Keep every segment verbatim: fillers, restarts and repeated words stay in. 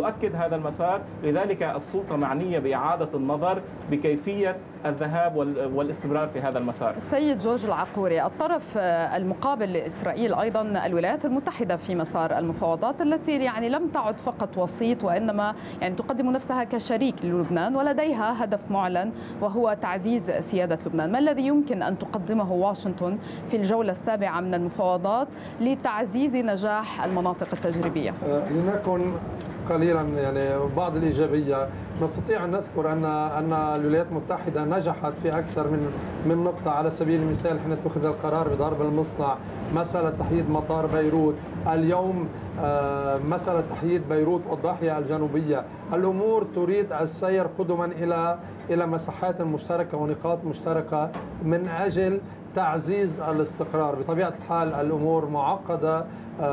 يؤكد هذا المسار. لذلك السلطة معنية بإعادة النظر بكيفية الذهاب والاستمرار في هذا المسار. السيد جورج العقوري، الطرف المقابل لإسرائيل أيضا الولايات المتحدة في مسار المفاوضات التي يعني لم تعد فقط وسيط، وإنما يعني تقدم نفسها كشريك للبنان ولديها هدف معلن وهو تعزيز سيادة لبنان. ما الذي يمكن أن تقدمه واشنطن في الجولة السابعة من المفاوضات لتعزيز نجاح المناطق التجريبية؟ لنكن قليلا يعني بعض الإيجابية. نستطيع أن نذكر أن أن الولايات المتحدة نجحت في أكثر من من نقطة. على سبيل المثال حين اتخذ القرار بضرب المصنع، مسألة تحييد مطار بيروت، اليوم مسألة تحييد بيروت والضاحية الجنوبية. الأمور تريد السير قدما إلى إلى مساحات مشتركة ونقاط مشتركة من أجل تعزيز الاستقرار. بطبيعة الحال الأمور معقدة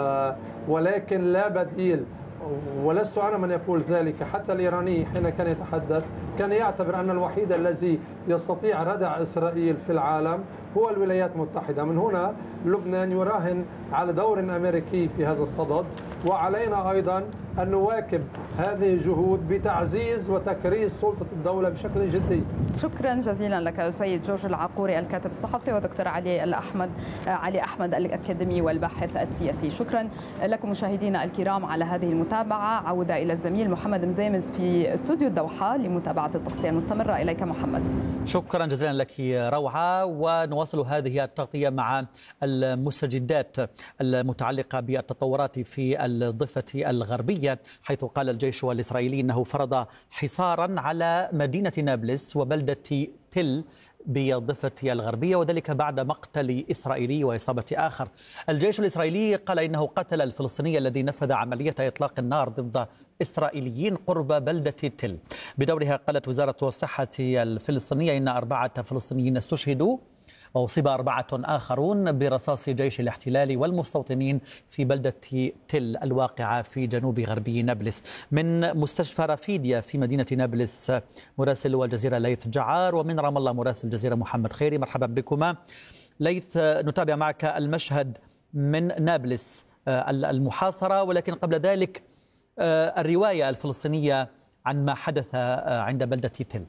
ولكن لا بديل، ولست أنا من يقول ذلك. حتى الإيراني حين كان يتحدث كان يعتبر أن الوحيد الذي يستطيع ردع إسرائيل في العالم هو الولايات المتحدة. من هنا لبنان يراهن على دور أمريكي في هذا الصدد، وعلينا أيضا أن نواكب هذه الجهود بتعزيز وتكريس سلطة الدولة بشكل جدي. شكرا جزيلا لك سيد جورج العقوري الكاتب الصحفي، ودكتور علي الأحمد علي أحمد الأكاديمي والباحث السياسي. شكرا لكم مشاهدينا الكرام على هذه المتابعة. عودة إلى الزميل محمد مزيمز في استوديو الدوحة لمتابعة التغطية المستمرة. إليك محمد. شكرا جزيلا لك روعة، ونواصل هذه التغطية مع المستجدات المتعلقة بالتطورات في الضفة الغربية، حيث قال الجيش الإسرائيلي أنه فرض حصارا على مدينة نابلس وبلدة تل بالضفة الغربية، وذلك بعد مقتل إسرائيلي وإصابة آخر. الجيش الإسرائيلي قال إنه قتل الفلسطيني الذي نفذ عملية إطلاق النار ضد إسرائيليين قرب بلدة تل. بدورها قالت وزارة الصحة الفلسطينية إن أربعة فلسطينيين استشهدوا وأصيب أربعة آخرون برصاص جيش الاحتلال والمستوطنين في بلدة تل الواقعة في جنوب غربي نابلس. من مستشفى رافيديا في مدينة نابلس مراسل الجزيرة ليث جعار، ومن رام الله مراسل الجزيرة محمد خيري. مرحبا بكما. ليث، نتابع معك المشهد من نابلس المحاصرة، ولكن قبل ذلك الرواية الفلسطينية عن ما حدث عند بلدة تل.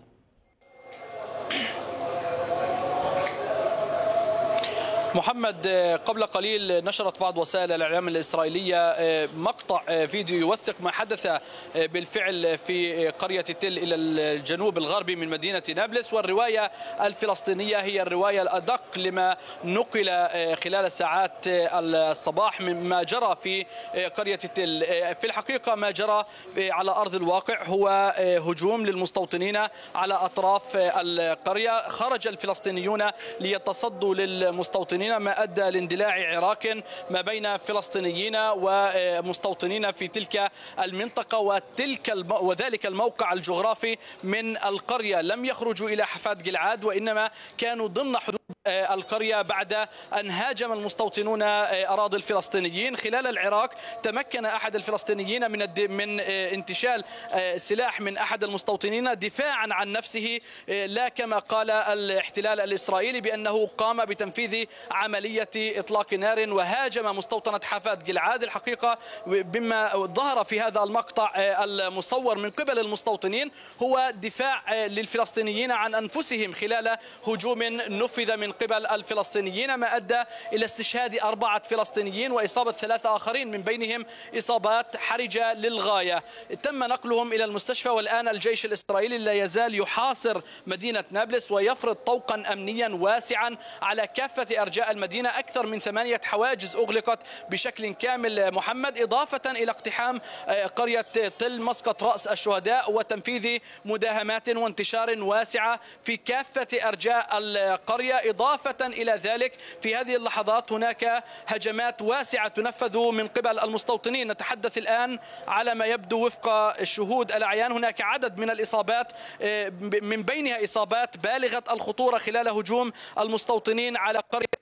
محمد، قبل قليل نشرت بعض وسائل الإعلام الإسرائيلية مقطع فيديو يوثق ما حدث بالفعل في قرية تل إلى الجنوب الغربي من مدينة نابلس، والرواية الفلسطينية هي الرواية الأدق لما نقل خلال ساعات الصباح مما جرى في قرية تل. في الحقيقة ما جرى على أرض الواقع هو هجوم للمستوطنين على أطراف القرية. خرج الفلسطينيون ليتصدوا للمستوطنين، ما أدى لاندلاع عراك ما بين فلسطينيين ومستوطنين في تلك المنطقة وتلك الم... وذلك الموقع الجغرافي من القرية. لم يخرجوا إلى حفاد جلعاد، وإنما كانوا ضمن حدود القرية بعد أن هاجم المستوطنون أراضي الفلسطينيين. خلال العراق تمكن أحد الفلسطينيين من الد... من انتشال سلاح من أحد المستوطنين دفاعا عن نفسه، لا كما قال الاحتلال الإسرائيلي بأنه قام بتنفيذ عملية إطلاق نار وهاجم مستوطنة حفاد جلعاد. الحقيقة بما ظهر في هذا المقطع المصور من قبل المستوطنين هو دفاع للفلسطينيين عن أنفسهم خلال هجوم نفذ من قبل الفلسطينيين، ما أدى إلى استشهاد أربعة فلسطينيين وإصابة ثلاثة آخرين من بينهم إصابات حرجة للغاية. تم نقلهم إلى المستشفى، والآن الجيش الإسرائيلي لا يزال يحاصر مدينة نابلس ويفرض طوقا أمنيا واسعا على كافة أرجاء المدينة. أكثر من ثمانية حواجز أغلقت بشكل كامل محمد، إضافة إلى اقتحام قرية تل مسقط رأس الشهداء وتنفيذ مداهمات وانتشار واسعة في كافة أرجاء القرية. إضافة إلى ذلك في هذه اللحظات هناك هجمات واسعة تنفذ من قبل المستوطنين. نتحدث الآن على ما يبدو وفق الشهود الأعيان هناك عدد من الإصابات، من بينها إصابات بالغة الخطورة خلال هجوم المستوطنين على قرية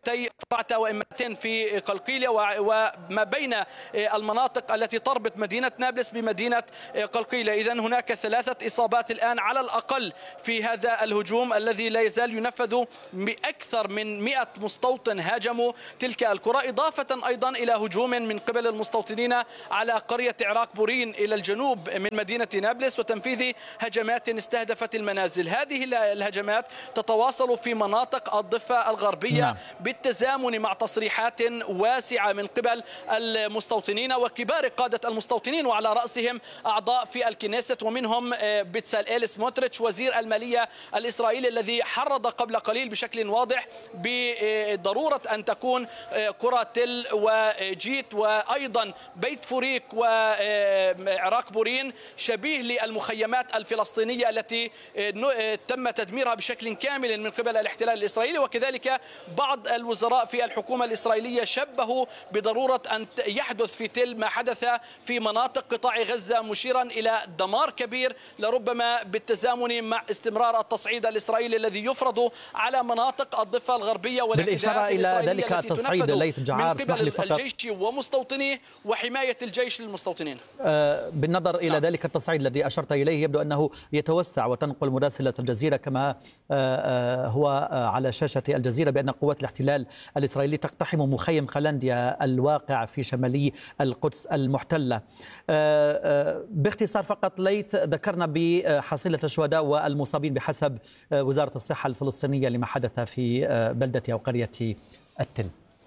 قريتي فرعتا وإمتين في قلقيلية وما بين المناطق التي تربط مدينة نابلس بمدينة قلقيلية. إذن هناك ثلاثة إصابات الآن على الأقل في هذا الهجوم الذي لا يزال ينفذ بأكثر من مئة مستوطن هاجموا تلك القرى، إضافة أيضا إلى هجوم من قبل المستوطنين على قرية عراق بورين إلى الجنوب من مدينة نابلس وتنفيذ هجمات استهدفت المنازل. هذه الهجمات تتواصل في مناطق الضفة الغربية نعم. بالتزامن مع تصريحات واسعة من قبل المستوطنين وكبار قادة المستوطنين وعلى رأسهم أعضاء في الكنيست ومنهم بتساليل سموتريتش وزير المالية الإسرائيلي الذي حرض قبل قليل بشكل واضح بضرورة أن تكون قرى تل وجيت وأيضا بيت فوريك وعراق بورين شبيه للمخيمات الفلسطينية التي تم تدميرها بشكل كامل من قبل الاحتلال الإسرائيلي. وكذلك بعض الوزراء في الحكومة الإسرائيلية شبهوا بضرورة أن يحدث في تل ما حدث في مناطق قطاع غزة، مشيرا إلى دمار كبير لربما بالتزامن مع استمرار التصعيد الإسرائيلي الذي يفرض على مناطق الضفة الغربية بالإشارة إلى ذلك التصعيد ليث جعار من قبل الجيش ومستوطنيه وحماية الجيش للمستوطنين. بالنظر إلى ذلك التصعيد الذي أشرت إليه يبدو أنه يتوسع، وتنقل مراسلة الجزيرة كما هو على شاشة الجزيرة بأن قوات الاحتلال الإسرائيلي تقتحم مخيم خلنديا الواقع في شمالي القدس المحتلة. باختصار فقط ليث، ذكرنا بحصيلة الشهداء والمصابين بحسب وزارة الصحة الفلسطينية لما حدث في بلدة أو قرية التل.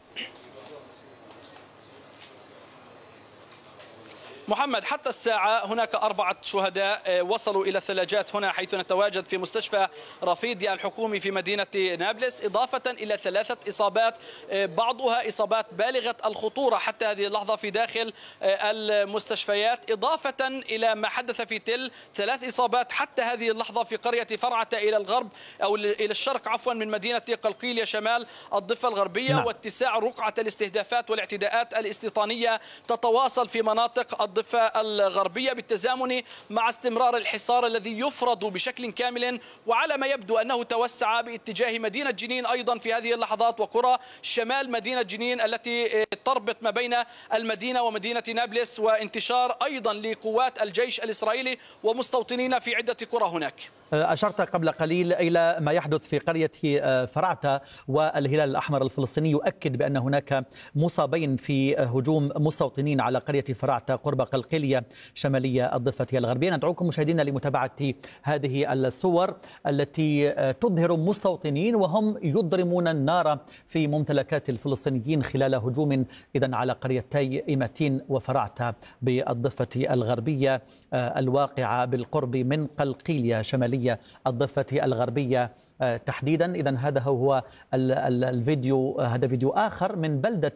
محمد، حتى الساعة هناك أربعة شهداء وصلوا إلى الثلاجات هنا حيث نتواجد في مستشفى رفيديا الحكومي في مدينة نابلس، إضافة إلى ثلاثة إصابات بعضها إصابات بالغة الخطورة حتى هذه اللحظة في داخل المستشفيات، إضافة إلى ما حدث في تل ثلاث إصابات حتى هذه اللحظة في قرية فرعتا إلى الغرب أو إلى الشرق عفوا من مدينة قلقيلية شمال الضفة الغربية. نعم. واتساع رقعة الاستهدافات والاعتداءات الاستيطانية تتواصل في مناطق الضفة الغربية بالتزامن مع استمرار الحصار الذي يفرض بشكل كامل، وعلى ما يبدو أنه توسع باتجاه مدينة جنين أيضا في هذه اللحظات وقرى شمال مدينة جنين التي تربط ما بين المدينة ومدينة نابلس، وانتشار أيضا لقوات الجيش الإسرائيلي ومستوطنين في عدة قرى هناك. أشرت قبل قليل إلى ما يحدث في قرية فرعتا، والهلال الأحمر الفلسطيني يؤكد بأن هناك مصابين في هجوم مستوطنين على قرية فرعتا قرب قلقيلية شمالية الضفة الغربية. ندعوكم مشاهدينا لمتابعة هذه الصور التي تظهر مستوطنين وهم يضرمون النار في ممتلكات الفلسطينيين خلال هجوم إذن على قريتي إيماتين وفرعتا بالضفة الغربية الواقعة بالقرب من قلقيلية شمالية الضفة الغربية تحديدا. إذن هذا هو الفيديو، هذا فيديو آخر من بلدة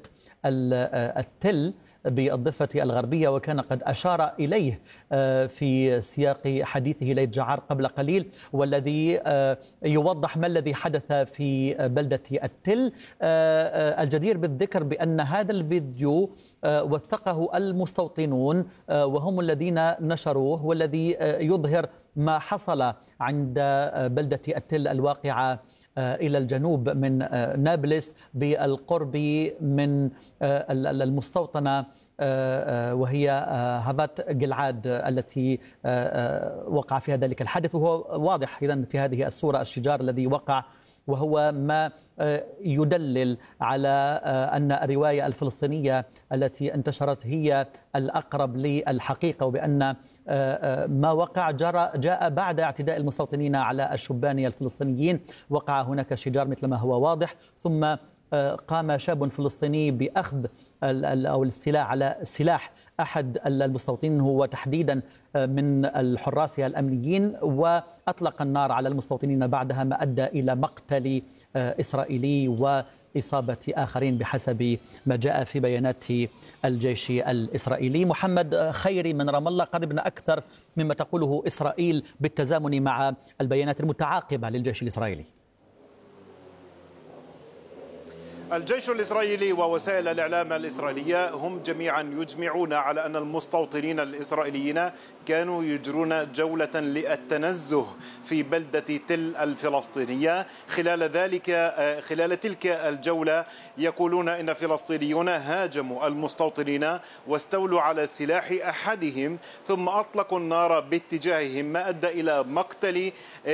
التل بالضفة الغربية، وكان قد أشار إليه في سياق حديثه ليث جعار قبل قليل، والذي يوضح ما الذي حدث في بلدة التل. الجدير بالذكر بأن هذا الفيديو وثقه المستوطنون وهم الذين نشروه، والذي يظهر ما حصل عند بلدة التل الواقعة إلى الجنوب من نابلس بالقرب من المستوطنة وهي هافات جلعاد التي وقع فيها ذلك الحادث. وهو واضح إذن في هذه الصورة الشجار الذي وقع، وهو ما يدلل على أن الرواية الفلسطينية التي انتشرت هي الأقرب للحقيقة، وبأن ما وقع جاء بعد اعتداء المستوطنين على الشبان الفلسطينيين. وقع هناك شجار مثل ما هو واضح، ثم قام شاب فلسطيني بأخذ أو الاستيلاء على سلاح أحد المستوطنين، هو تحديدا من الحراس الأمنيين، وأطلق النار على المستوطنين بعدها، ما أدى إلى مقتل إسرائيلي وإصابة آخرين بحسب ما جاء في بيانات الجيش الإسرائيلي. محمد خيري من رام الله، قربنا أكثر مما تقوله إسرائيل بالتزامن مع البيانات المتعاقبة للجيش الإسرائيلي. الجيش الإسرائيلي ووسائل الإعلام الإسرائيلية هم جميعا يجمعون على أن المستوطنين الإسرائيليين كانوا يجرون جولة للتنزه في بلدة تل الفلسطينية. خلال ذلك خلال تلك الجولة يقولون إن فلسطينيون هاجموا المستوطنين واستولوا على سلاح أحدهم ثم أطلقوا النار باتجاههم، ما أدى إلى مقتل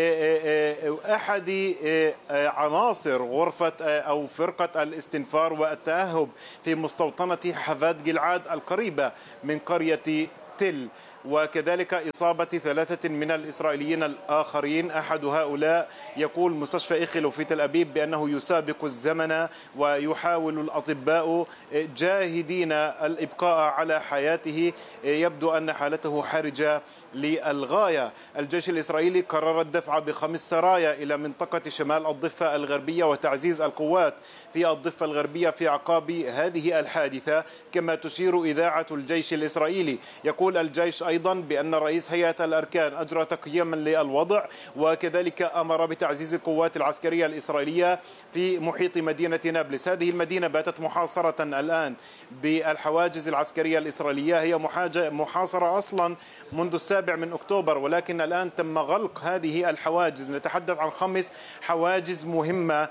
أحد عناصر غرفة أو فرقة الاستنفار والتأهب في مستوطنة حفاد جلعاد القريبة من قرية تل، وكذلك إصابة ثلاثة من الإسرائيليين الآخرين. أحد هؤلاء يقول مستشفى إيخيلو في تل أبيب بأنه يسابق الزمن ويحاول الأطباء جاهدين الإبقاء على حياته، يبدو أن حالته حرجة للغاية. الجيش الإسرائيلي قرر الدفع بخمس سرايا إلى منطقة شمال الضفة الغربية وتعزيز القوات في الضفة الغربية في أعقاب هذه الحادثة، كما تشير إذاعة الجيش الإسرائيلي. يقول الجيش أيضا بأن رئيس هيئة الأركان أجرى تقييما للوضع، وكذلك أمر بتعزيز القوات العسكرية الإسرائيلية في محيط مدينة نابلس. هذه المدينة باتت محاصرة الآن بالحواجز العسكرية الإسرائيلية، هي محاصرة أصلا منذ السابع من أكتوبر، ولكن الآن تم غلق هذه الحواجز. نتحدث عن خمس حواجز مهمة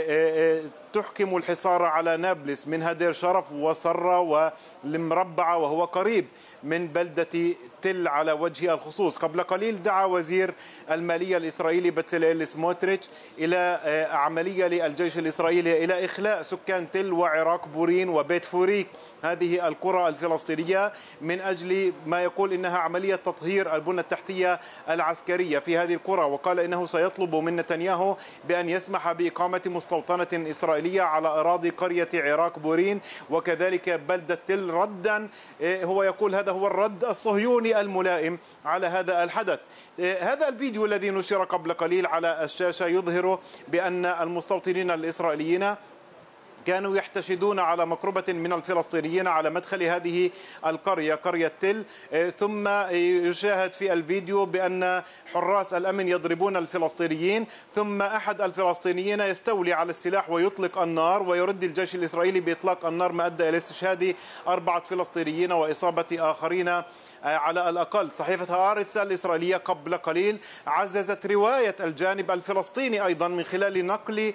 تحكم الحصار على نابلس، منها دير شرف وصرة والمربعة وهو قريب من بلدة تل على وجه الخصوص. قبل قليل دعا وزير المالية الإسرائيلي بتسليل سموتريتش إلى عملية للجيش الإسرائيلي إلى إخلاء سكان تل وعراق بورين وبيت فوريك، هذه القرى الفلسطينية، من أجل ما يقول إنها عملية تطهير البنى التحتية العسكرية في هذه القرى. وقال إنه سيطلب من نتنياهو بأن يسمح بإقامة مستوطنة إسرائيلية على أراضي قرية عراق بورين وكذلك بلدة تل ردا، هو يقول هذا هو الرد الصهيوني الملائم على هذا الحدث. هذا الفيديو الذي نشر قبل قليل على الشاشة يظهر بأن المستوطنين الإسرائيليين كانوا يحتشدون على مقربة من الفلسطينيين على مدخل هذه القرية قرية تل، ثم يشاهد في الفيديو بأن حراس الأمن يضربون الفلسطينيين، ثم أحد الفلسطينيين يستولي على السلاح ويطلق النار، ويرد الجيش الإسرائيلي بإطلاق النار، ما أدى إلى استشهاد أربعة فلسطينيين وإصابة آخرين على الأقل. صحيفة هآرتس الإسرائيلية قبل قليل عززت رواية الجانب الفلسطيني أيضا من خلال نقل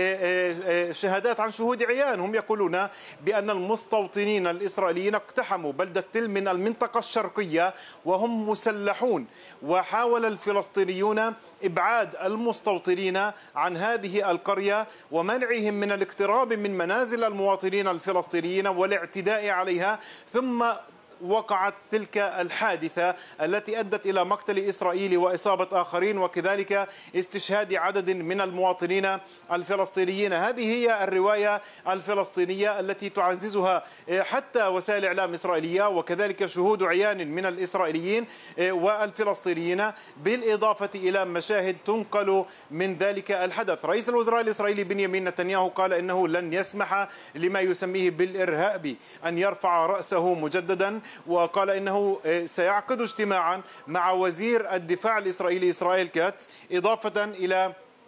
شهادات عن شهود عيان. هم يقولون بأن المستوطنين الإسرائيليين اقتحموا بلدة تل من المنطقة الشرقية وهم مسلحون، وحاول الفلسطينيون إبعاد المستوطنين عن هذه القرية ومنعهم من الاقتراب من منازل المواطنين الفلسطينيين والاعتداء عليها. ثم وقعت تلك الحادثة التي أدت إلى مقتل إسرائيلي وإصابة آخرين وكذلك استشهاد عدد من المواطنين الفلسطينيين. هذه هي الرواية الفلسطينية التي تعززها حتى وسائل إعلام إسرائيلية وكذلك شهود عيان من الإسرائيليين والفلسطينيين، بالإضافة إلى مشاهد تنقل من ذلك الحدث. رئيس الوزراء الإسرائيلي بنيامين نتنياهو قال إنه لن يسمح لما يسميه بالإرهاب أن يرفع رأسه مجددا، وقال إنه سيعقد اجتماعا مع وزير الدفاع الإسرائيلي إسرائيل كاتس، إضافة إلى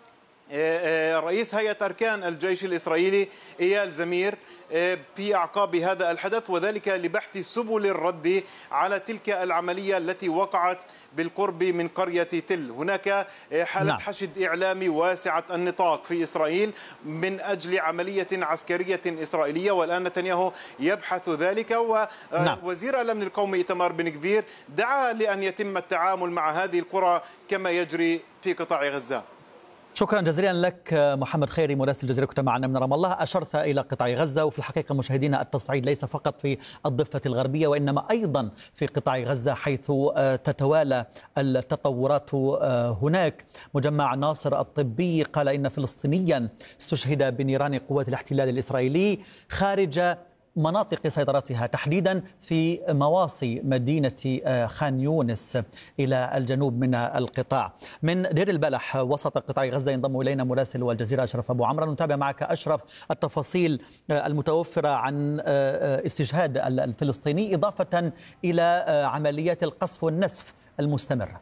رئيس هيئة أركان الجيش الإسرائيلي إيال زمير في أعقاب هذا الحدث، وذلك لبحث سبل الرد على تلك العملية التي وقعت بالقرب من قرية تل. هناك حالة نعم. حشد إعلامي واسعة النطاق في إسرائيل من أجل عملية عسكرية إسرائيلية، والآن نتنياهو يبحث ذلك. ووزير نعم. الأمن القومي إيتمار بن غفير دعا لأن يتم التعامل مع هذه القرى كما يجري في قطاع غزة. شكرا جزيلا لك محمد خيري مراسل الجزيرة، كنت معنا من رام الله. أشرت إلى قطاع غزة، وفي الحقيقة مشاهدينا التصعيد ليس فقط في الضفة الغربية وإنما أيضا في قطاع غزة، حيث تتوالى التطورات هناك. مجمع ناصر الطبي قال إن فلسطينيا استشهد بنيران قوات الاحتلال الإسرائيلي خارج مناطق سيطرتها، تحديدا في مواصي مدينة خان يونس إلى الجنوب من القطاع. من دير البلح وسط قطاع غزة ينضم إلينا مراسل والجزيرة أشرف أبو عمرو. نتابع معك أشرف التفاصيل المتوفرة عن استشهاد الفلسطيني إضافة إلى عمليات القصف والنسف المستمرة.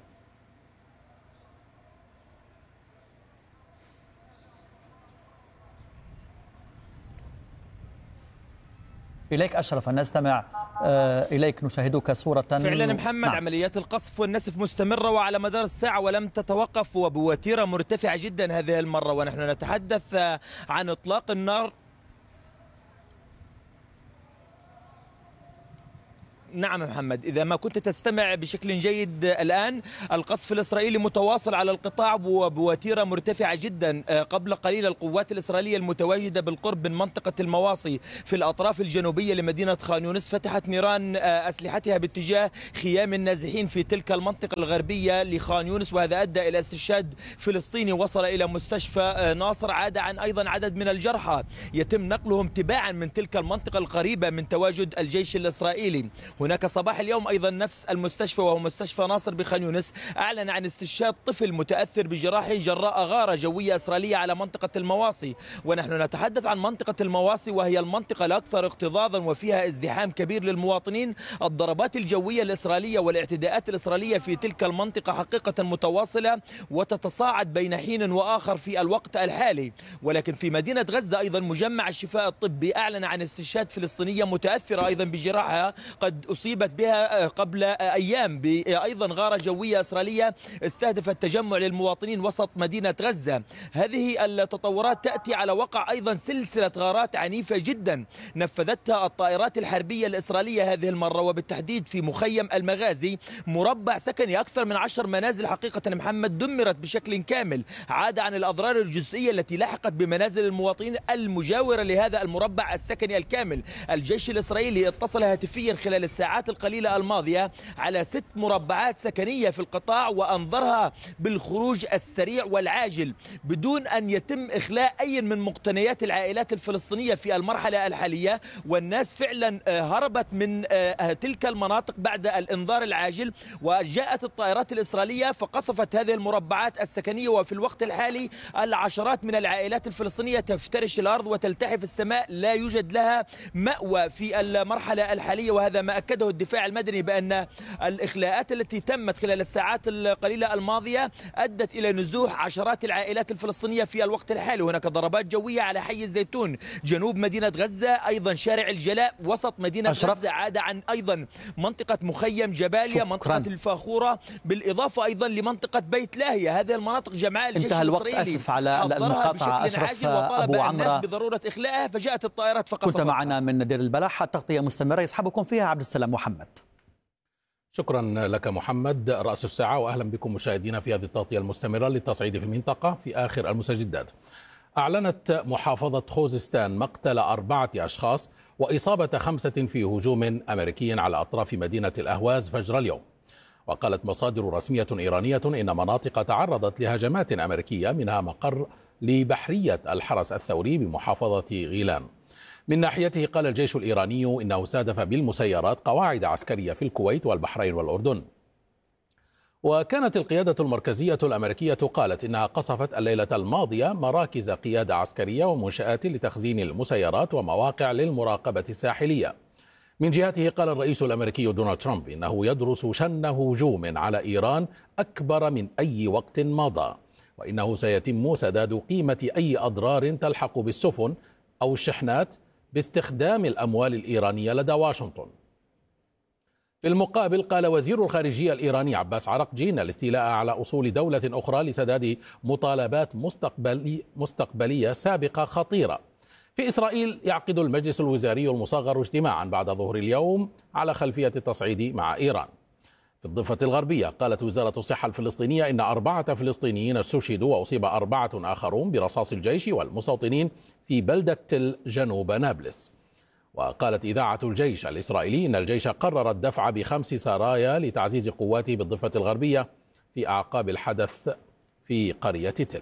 إليك أشرف، أن نستمع إليك نشاهدك صورة. فعلا محمد، نعم. عمليات القصف والنسف مستمرة وعلى مدار الساعة ولم تتوقف، وبوتيرة مرتفعة جدا هذه المرة، ونحن نتحدث عن إطلاق النار. نعم محمد، إذا ما كنت تستمع بشكل جيد الآن، القصف الإسرائيلي متواصل على القطاع وبوتيرة مرتفعة جدا. قبل قليل القوات الإسرائيلية المتواجدة بالقرب من منطقة المواصي في الأطراف الجنوبية لمدينة خان يونس فتحت نيران أسلحتها باتجاه خيام النازحين في تلك المنطقة الغربية لخان يونس، وهذا أدى إلى استشهاد فلسطيني وصل إلى مستشفى ناصر. عاد عن أيضا عدد من الجرحى يتم نقلهم تباعا من تلك المنطقة القريبة من تواجد الجيش الإسرائيلي. هناك صباح اليوم أيضا نفس المستشفى وهو مستشفى ناصر بخان يونس أعلن عن استشهاد طفل متأثر بجراح جراء غارة جوية إسرائيلية على منطقة المواصي. ونحن نتحدث عن منطقة المواصي وهي المنطقة الأكثر اكتظاظا وفيها ازدحام كبير للمواطنين. الضربات الجوية الإسرائيلية والاعتداءات الإسرائيلية في تلك المنطقة حقيقة متواصلة وتتصاعد بين حين وآخر في الوقت الحالي. ولكن في مدينة غزة أيضا مجمع الشفاء الطبي أعلن عن استشهاد فلسطينية متأثرة أيضا بجراحها قد أصيبت بها قبل أيام بأيضا غارة جوية إسرائيلية استهدفت تجمع للمواطنين وسط مدينة غزة. هذه التطورات تأتي على وقع أيضا سلسلة غارات عنيفة جدا نفذتها الطائرات الحربية الإسرائيلية هذه المرة، وبالتحديد في مخيم المغازي، مربع سكني أكثر من عشر منازل حقيقة محمد دمرت بشكل كامل. عاد عن الأضرار الجزئية التي لحقت بمنازل المواطنين المجاورة لهذا المربع السكني الكامل. الجيش الإسرائيلي اتصل هاتفيا خلال الساعات القليلة الماضية على ست مربعات سكنية في القطاع وأنظرها بالخروج السريع والعاجل بدون أن يتم إخلاء أي من مقتنيات العائلات الفلسطينية في المرحلة الحالية. والناس فعلا هربت من تلك المناطق بعد الإنذار العاجل، وجاءت الطائرات الإسرائيلية فقصفت هذه المربعات السكنية. وفي الوقت الحالي العشرات من العائلات الفلسطينية تفترش الأرض وتلتحف السماء، لا يوجد لها مأوى في المرحلة الحالية. وهذا ما أكده الدفاع المدني بأن الإخلاءات التي تمت خلال الساعات القليلة الماضية أدت إلى نزوح عشرات العائلات الفلسطينية في الوقت الحالي. هناك ضربات جوية على حي الزيتون جنوب مدينة غزة، أيضا شارع الجلاء وسط مدينة أشرف. غزة، عاد عن أيضا منطقة مخيم جباليا، شكرا. منطقة الفاخورة، بالإضافة أيضا لمنطقة بيت لاهية. هذه المناطق جمعاء الجيش انتهى الوقت. الإسرائيلي أسف على المقاطعة أشرف أبو عمرو بضرورة إخلاءها، فجاءت الطائرات فقصفتها. كنت معنا من دير البلح، التغطية مستمرة يصحبكم فيها عبد السلام محمد. شكرا لك محمد. رأس الساعة، وأهلا بكم مشاهدينا في هذه التغطية المستمرة للتصعيد في المنطقة. في آخر المستجدات، أعلنت محافظة خوزستان مقتل أربعة أشخاص وإصابة خمسة في هجوم أمريكي على أطراف مدينة الأهواز فجر اليوم. وقالت مصادر رسمية إيرانية إن مناطق تعرضت لهجمات أمريكية منها مقر لبحرية الحرس الثوري بمحافظة غيلان. من ناحيته قال الجيش الإيراني إنه استهدف بالمسيرات قواعد عسكرية في الكويت والبحرين والأردن. وكانت القيادة المركزية الأمريكية قالت إنها قصفت الليلة الماضية مراكز قيادة عسكرية ومنشآت لتخزين المسيرات ومواقع للمراقبة الساحلية. من جهته قال الرئيس الأمريكي دونالد ترامب إنه يدرس شن هجوم على إيران أكبر من أي وقت مضى، وإنه سيتم سداد قيمة أي أضرار تلحق بالسفن أو الشحنات باستخدام الأموال الإيرانية لدى واشنطن. في المقابل قال وزير الخارجية الإيراني عباس عرقجي إن الاستيلاء على أصول دولة أخرى لسداد مطالبات مستقبلي مستقبلية سابقة خطيرة. في إسرائيل يعقد المجلس الوزاري المصغر اجتماعا بعد ظهر اليوم على خلفية التصعيد مع إيران. في الضفة الغربية قالت وزارة الصحة الفلسطينية إن أربعة فلسطينيين استشهدوا وأصيب أربعة آخرون برصاص الجيش والمستوطنين في بلدة تل جنوب نابلس. وقالت إذاعة الجيش الإسرائيلي إن الجيش قرر الدفع بخمس سرايا لتعزيز قواته بالضفة الغربية في أعقاب الحدث في قرية تل.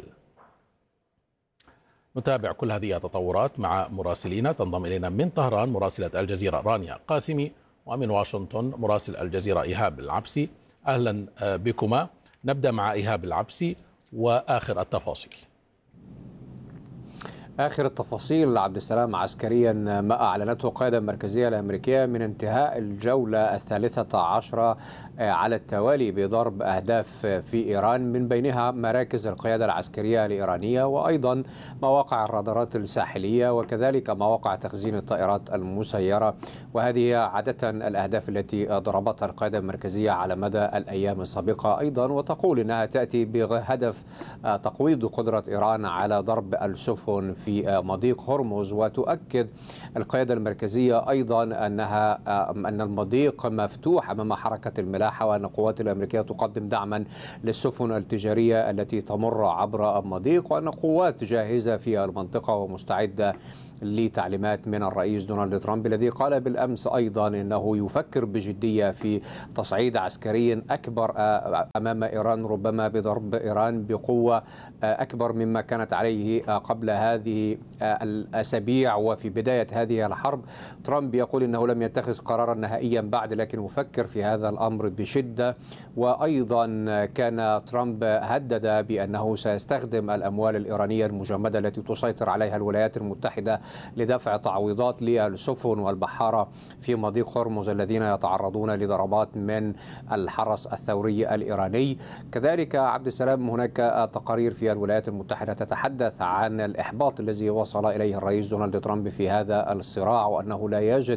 نتابع كل هذه التطورات مع مراسلين. تنضم إلينا من طهران مراسلة الجزيرة رانيا قاسمي، ومن واشنطن مراسل الجزيرة إيهاب العبسي. أهلا بكما. نبدأ مع إيهاب العبسي وآخر التفاصيل. آخر التفاصيل عبد السلام عسكريا ما أعلنته القيادة المركزية الأمريكية من انتهاء الجولة الثالثة عشرة على التوالي بضرب أهداف في إيران، من بينها مراكز القيادة العسكرية الإيرانية وأيضا مواقع الرادارات الساحلية وكذلك مواقع تخزين الطائرات المسيرة. وهذه عادة الأهداف التي ضربتها القيادة المركزية على مدى الأيام السابقة أيضا، وتقول أنها تأتي بهدف تقويض قدرة إيران على ضرب السفن في مضيق هرمز. وتؤكد القيادة المركزية أيضا أنها أن المضيق مفتوح أمام حركة الملاحة، وأن القوات الأمريكية تقدم دعما للسفن التجارية التي تمر عبر المضيق، وأن قوات جاهزة في المنطقة ومستعدة لتعليمات من الرئيس دونالد ترامب الذي قال بالأمس أيضا أنه يفكر بجدية في تصعيد عسكري أكبر أمام إيران، ربما بضرب إيران بقوة أكبر مما كانت عليه قبل هذه الأسابيع وفي بداية هذه الحرب. ترامب يقول أنه لم يتخذ قرارا نهائيا بعد، لكن يفكر في هذا الأمر بشدة. وأيضا كان ترامب هدد بأنه سيستخدم الأموال الإيرانية المجمدة التي تسيطر عليها الولايات المتحدة لدفع تعويضات للسفن والبحارة في مضيق هرمز الذين يتعرضون لضربات من الحرس الثوري الإيراني. كذلك عبد السلام هناك تقارير في الولايات المتحدة تتحدث عن الإحباط الذي وصل إليه الرئيس دونالد ترامب في هذا الصراع، وأنه لا يجد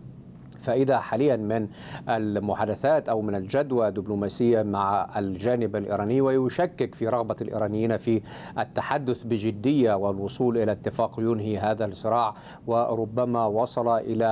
فائدة حاليا من المحادثات أو من الجدوى دبلوماسية مع الجانب الإيراني، ويشكك في رغبة الإيرانيين في التحدث بجدية والوصول إلى اتفاق ينهي هذا الصراع. وربما وصل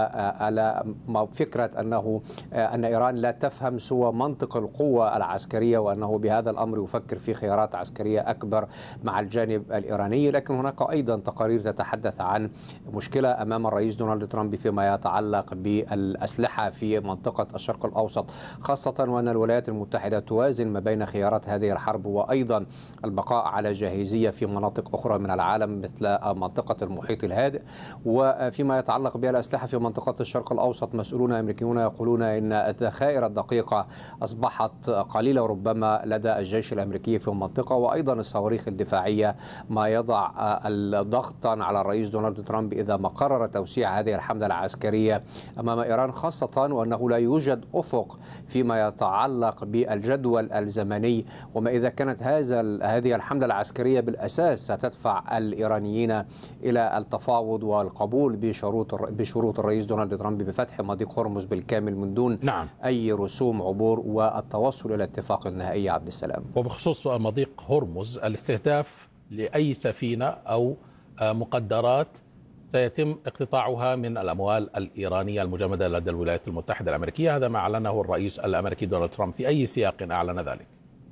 إلى فكرة أنه أن إيران لا تفهم سوى منطق القوة العسكرية، وأنه بهذا الأمر يفكر في خيارات عسكرية أكبر مع الجانب الإيراني. لكن هناك أيضا تقارير تتحدث عن مشكلة أمام الرئيس دونالد ترامب فيما يتعلق بال أسلحة في منطقة الشرق الأوسط، خاصة وأن الولايات المتحدة توازن ما بين خيارات هذه الحرب وأيضا البقاء على جاهزية في مناطق أخرى من العالم مثل منطقة المحيط الهادئ. وفيما يتعلق بالأسلحة في منطقة الشرق الأوسط، مسؤولون أمريكيون يقولون أن الذخائر الدقيقة أصبحت قليلة ربما لدى الجيش الأمريكي في المنطقة، وأيضا الصواريخ الدفاعية ما يضع ضغطا على الرئيس دونالد ترامب إذا ما قرر توسيع هذه الحملة العسكرية أمام إيران، خاصة وأنه لا يوجد أفق فيما يتعلق بالجدول الزمني. وما إذا كانت هذا هذه الحملة العسكرية بالأساس ستدفع الإيرانيين إلى التفاوض والقبول بشروط بشروط الرئيس دونالد ترامب بفتح مضيق هرمز بالكامل من دون نعم. أي رسوم عبور والتوصل إلى اتفاق نهائي. عبد السلام، وبخصوص مضيق هرمز، الاستهداف لأي سفينة أو مقدرات سيتم اقتطاعها من الأموال الإيرانية المجمدة لدى الولايات المتحدة الأمريكية، هذا ما أعلنه الرئيس الأمريكي دونالد ترامب. في أي سياق أعلن ذلك؟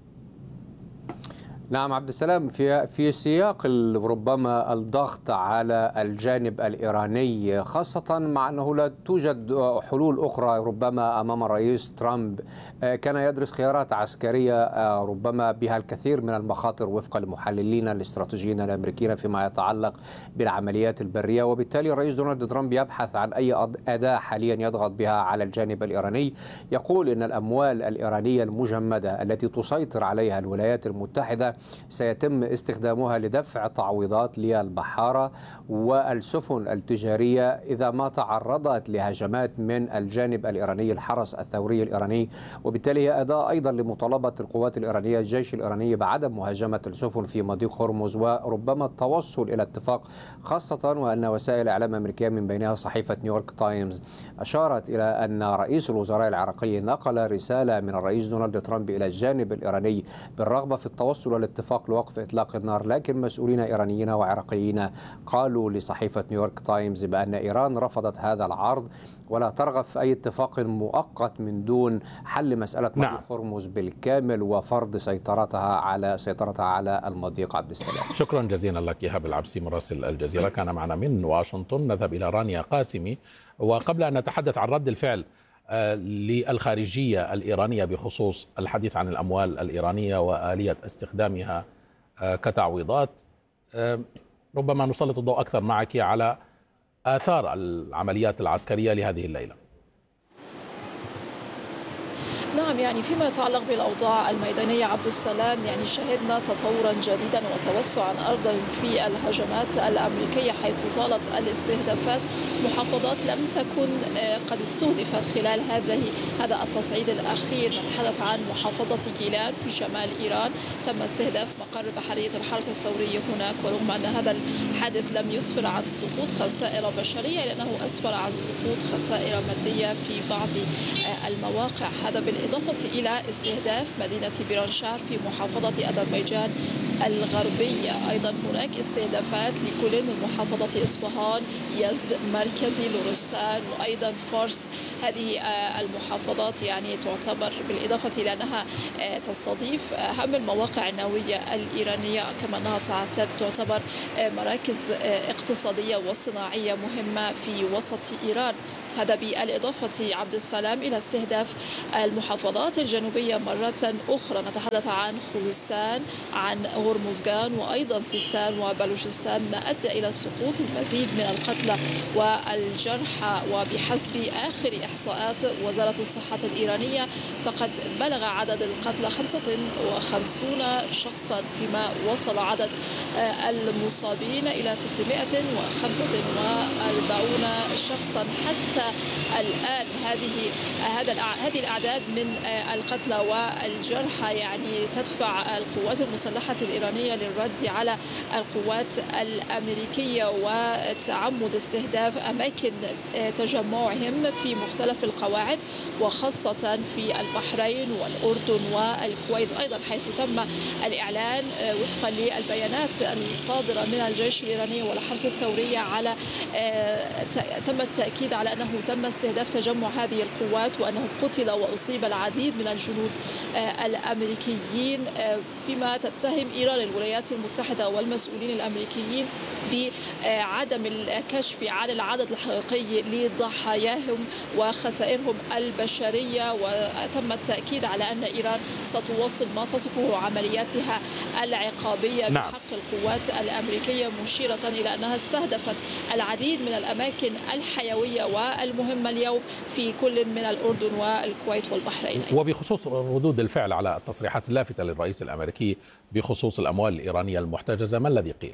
نعم عبد السلام، في في سياق ربما الضغط على الجانب الإيراني، خاصة مع أنه لا توجد حلول أخرى ربما أمام الرئيس ترامب. كان يدرس خيارات عسكرية ربما بها الكثير من المخاطر وفق المحللين الاستراتيجيين الأمريكيين فيما يتعلق بالعمليات البرية، وبالتالي الرئيس دونالد ترامب يبحث عن أي أداة حاليا يضغط بها على الجانب الإيراني. يقول إن الأموال الإيرانية المجمدة التي تسيطر عليها الولايات المتحدة سيتم استخدامها لدفع تعويضات للبحارة والسفن التجارية إذا ما تعرضت لهجمات من الجانب الإيراني، الحرس الثوري الإيراني. وبالتالي هي أداة أيضا لمطالبة القوات الإيرانية الجيش الإيراني بعدم مهاجمة السفن في مضيق هرمز وربما التوصل إلى اتفاق، خاصة وأن وسائل إعلام أمريكية من بينها صحيفة نيويورك تايمز أشارت إلى أن رئيس الوزراء العراقي نقل رسالة من الرئيس دونالد ترامب إلى الجانب الإيراني بالرغبة في التوصل إلى اتفاق لوقف إطلاق النار. لكن مسؤولين إيرانيين وعراقيين قالوا لصحيفة نيويورك تايمز بأن إيران رفضت هذا العرض ولا ترغب في أي اتفاق مؤقت من دون حل مسألة مضيق نعم. هرمز بالكامل وفرض سيطرتها على سيطرتها على المضيق. عبد السلام، شكرا جزيلا لك إيهاب العبسي مراسل الجزيرة كان معنا من واشنطن. نذهب إلى رانيا قاسمي، وقبل أن نتحدث عن رد الفعل للخارجية الإيرانية بخصوص الحديث عن الأموال الإيرانية وآلية استخدامها كتعويضات، ربما نسلط الضوء أكثر معك على آثار العمليات العسكرية لهذه الليلة. نعم، يعني فيما يتعلق بالأوضاع الميدانية عبد السلام، يعني شهدنا تطورا جديدا وتوسعا أيضا في الهجمات الأمريكية، حيث طالت الاستهدافات محافظات لم تكن قد استهدفت خلال هذه هذا التصعيد الأخير. نتحدث عن محافظة جيلان في شمال إيران، تم استهداف مقر بحرية الحرس الثوري هناك، ورغم أن هذا الحادث لم يسفر عن سقوط خسائر بشرية لأنه أسفر عن سقوط خسائر مادية في بعض المواقع. هذا بالإضافة إلى استهداف مدينة بيرانشار في محافظة أذربيجان الغربية. أيضا هناك استهدافات لكل من محافظة إصفهان، يزد، مركزي، لورستان وأيضا فارس. هذه المحافظات يعني تعتبر بالإضافة إلى أنها تستضيف أهم المواقع النووية الإيرانية، كما أنها تعتبر مراكز اقتصادية وصناعية مهمة في وسط إيران. هذا بالإضافة عبد السلام إلى استهداف المحافظات الجنوبية مرة أخرى. نتحدث عن خوزستان، عن هرمزغان وأيضا سيستان وبلوشستان، أدى إلى سقوط المزيد من القتلى والجرحى. وبحسب آخر إحصاءات وزارة الصحة الإيرانية فقد بلغ عدد القتلى خمسة وخمسين شخصا، فيما وصل عدد المصابين إلى ستمائة وخمسة وأربعين شخصا حتى الآن. هذه هذا هذه الأعداد من القتلى والجرحى يعني تدفع القوات المسلحة الإيرانية للرد على القوات الأمريكية وتعمد استهداف أماكن تجمعهم في مختلف القواعد، وخاصة في البحرين والأردن والكويت أيضا، حيث تم الإعلان وفقا للبيانات الصادرة من الجيش الإيراني والحرس الثوري على تم التأكيد على أنه تم استهداف تجمع هذه القوات، وأنه قتل وأصيب العديد من الجنود الأمريكيين، فيما تتهم إيران الولايات المتحدة والمسؤولين الأمريكيين بعدم الكشف عن العدد الحقيقي لضحاياهم وخسائرهم البشرية. وتم التأكيد على أن إيران ستواصل ما تصفه عملياتها العقابية نعم. بحق القوات الأمريكية، مشيرة إلى أنها استهدفت العديد من الأماكن الحيوية والمهمة اليوم في كل من الأردن والكويت والبحرين. وبخصوص ردود الفعل على التصريحات اللافتة للرئيس الأمريكي بخصوص الأموال الإيرانية المحتجزة، ما الذي قيل؟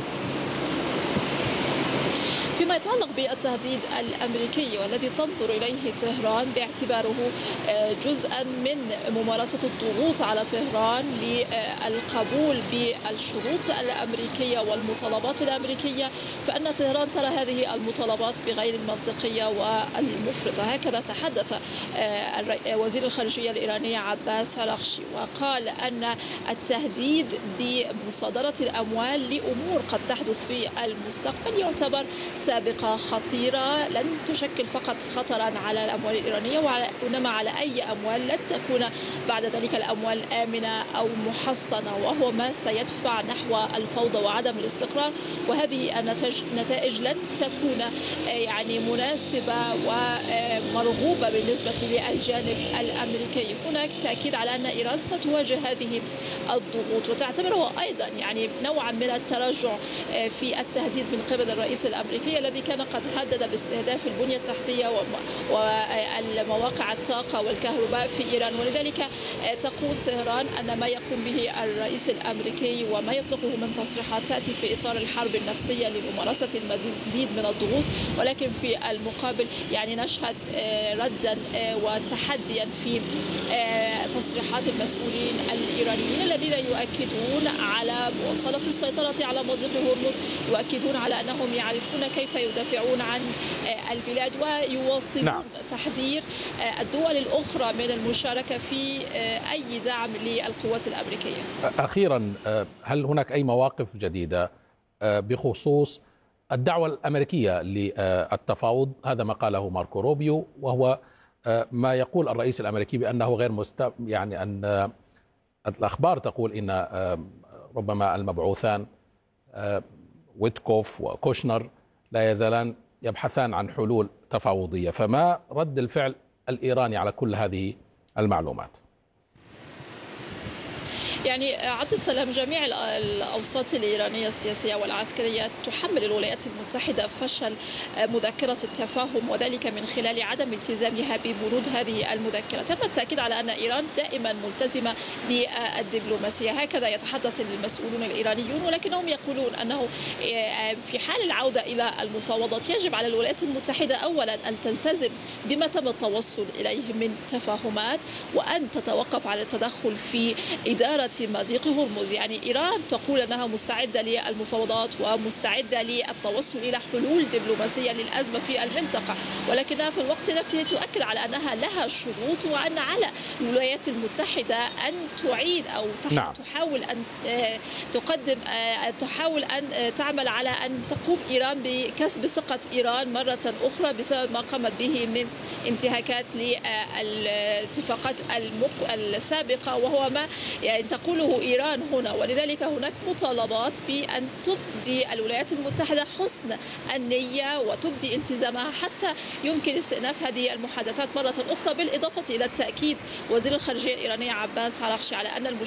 فيما يتعلق بالتهديد الأمريكي والذي تنظر إليه طهران باعتباره جزءا من ممارسة الضغوط على طهران للقبول بالشروط الأمريكية والمطالبات الأمريكية، فإن طهران ترى هذه المطالبات بغير المنطقية والمفرطة. هكذا تحدث وزير الخارجية الإيراني عباس عراقشي، وقال أن التهديد بمصادرة الأموال لأمور قد تحدث في المستقبل يعتبر سابقة خطيرة، لن تشكل فقط خطرا على الأموال الإيرانية وإنما على أي أموال، لن تكون بعد ذلك الأموال آمنة أو محصنة، وهو ما سيدفع نحو الفوضى وعدم الاستقرار. وهذه النتائج لن تكون يعني مناسبة ومرغوبة بالنسبة للجانب الأمريكي. هناك تأكيد على أن إيران ستواجه هذه الضغوط، وتعتبره أيضا يعني نوعا من التراجع في التهديد من قبل الرئيس الأمريكي الذي كان قد هدد باستهداف البنية التحتية والمواقع الطاقة والكهرباء في إيران. ولذلك تقول طهران أن ما يقوم به الرئيس الأمريكي وما يطلقه من تصريحات تأتي في إطار الحرب النفسية لممارسة المزيد من الضغوط، ولكن في المقابل يعني نشهد ردا وتحديا في تصريحات المسؤولين الإيرانيين الذين يؤكدون على مواصلة السيطرة على مضيق هرمز، يؤكدون على أنهم يعرفون كيف يدافعون عن البلاد، ويواصلون نعم. تحذير الدول الأخرى من المشاركة في أي دعم للقوات الأمريكية. أخيرا، هل هناك أي مواقف جديدة بخصوص الدعوة الأمريكية للتفاوض؟ هذا ما قاله ماركو روبيو، وهو ما يقول الرئيس الأمريكي بأنه غير مست يعني أن الأخبار تقول إن ربما المبعوثان ويتكوف وكوشنر لا يزالان يبحثان عن حلول تفاوضية، فما رد الفعل الإيراني على كل هذه المعلومات؟ يعني عبد السلام، جميع الأوساط الإيرانية السياسية والعسكرية تحمل الولايات المتحدة فشل مذكرة التفاهم، وذلك من خلال عدم التزامها ببنود هذه المذكرة. تم التأكيد على أن إيران دائما ملتزمة بالدبلوماسية، هكذا يتحدث المسؤولون الإيرانيون، ولكنهم يقولون أنه في حال العودة إلى المفاوضات يجب على الولايات المتحدة أولا أن تلتزم بما تم التوصل إليه من تفاهمات، وأن تتوقف عن التدخل في إدارة مضيق هرمز. يعني إيران تقول أنها مستعدة للمفاوضات ومستعدة للتوصل إلى حلول دبلوماسية للأزمة في المنطقة، ولكنها في الوقت نفسه تؤكد على أنها لها شروط، وأن على الولايات المتحدة أن تعيد أو نعم. تحاول أن تقدم تحاول أن تعمل على أن تقوم إيران بكسب ثقة إيران مرة أخرى بسبب ما قامت به من انتهاكات للاتفاقات السابقة، وهو ما يعني تقوله إيران هنا. ولذلك هناك مطالبات بأن تبدي الولايات المتحدة حسن النية وتبدي التزامها حتى يمكن استئناف هذه المحادثات مرة أخرى، بالإضافة إلى التأكيد وزير الخارجية الإيرانية عباس عراقشي على أن